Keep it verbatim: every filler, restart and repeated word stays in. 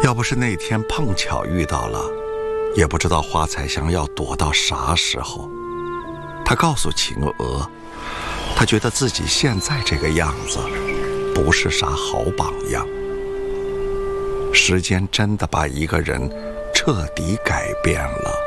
要不是那天碰巧遇到了，也不知道花彩香要躲到啥时候。他告诉晴娥，他觉得自己现在这个样子不是啥好榜样。时间真的把一个人彻底改变了。